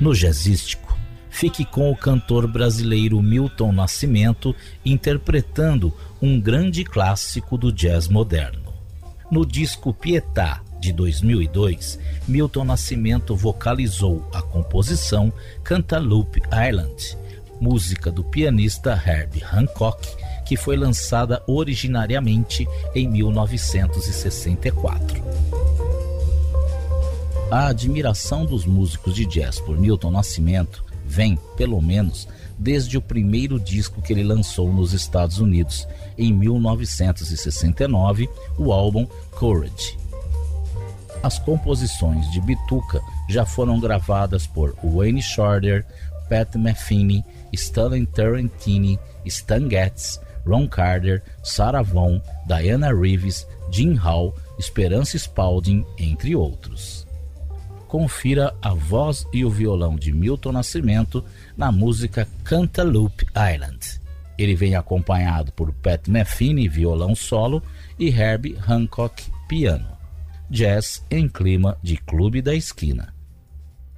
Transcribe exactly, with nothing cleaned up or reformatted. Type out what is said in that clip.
No jazzístico, fique com o cantor brasileiro Milton Nascimento interpretando um grande clássico do jazz moderno. No disco Pietà, de dois mil e dois, Milton Nascimento vocalizou a composição Cantaloupe Island, música do pianista Herbie Hancock, que foi lançada originariamente em mil novecentos e sessenta e quatro. A admiração dos músicos de jazz por Milton Nascimento vem, pelo menos, desde o primeiro disco que ele lançou nos Estados Unidos, em mil novecentos e sessenta e nove, o álbum Courage. As composições de Bituca já foram gravadas por Wayne Shorter, Pat Metheny, Stanley Tarantini, Stan Getz, Ron Carter, Sarah Vaughan, Diana Reeves, Jim Hall, Esperança Spalding, entre outros. Confira a voz e o violão de Milton Nascimento na música Cantaloupe Island. Ele vem acompanhado por Pat Metheny, violão solo, e Herbie Hancock, piano. Jazz em clima de Clube da Esquina.